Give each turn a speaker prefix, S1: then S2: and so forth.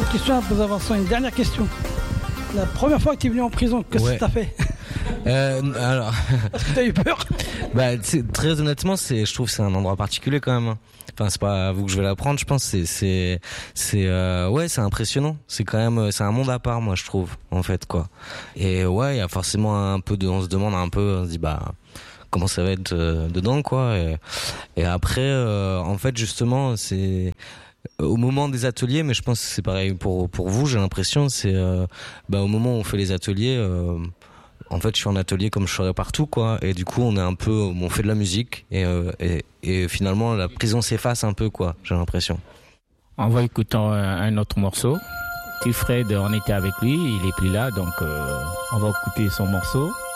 S1: question à poser à Vincent, une dernière question. La première fois que tu es venu en prison, qu'est-ce que t'as fait?
S2: Alors,
S1: est-ce que t'as eu peur?
S2: Très honnêtement, je trouve que c'est un endroit particulier quand même. Enfin, c'est pas à vous que je vais l'apprendre, je pense. C'est impressionnant. C'est quand même, c'est un monde à part, moi, je trouve, en fait, quoi. Et ouais, il y a forcément on se demande un peu, on se dit, comment ça va être dedans, quoi. Et après, en fait, justement, c'est au moment des ateliers, mais je pense que c'est pareil pour vous, j'ai l'impression, c'est au moment où on fait les ateliers. En fait, je suis en atelier comme je ferais partout, quoi. Et du coup, on fait de la musique et finalement, la prison s'efface un peu, quoi. J'ai l'impression.
S3: On va écouter un autre morceau. Petit Fred, on était avec lui, il est plus là, donc on va écouter son morceau.